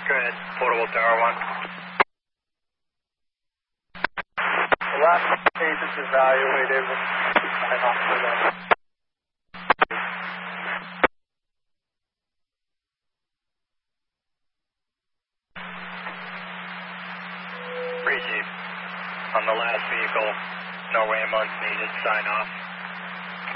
Go ahead, portable Tower 1. The last case is evaluated. Sign off for that. Receive. On the last vehicle, no ambulance needed, sign off.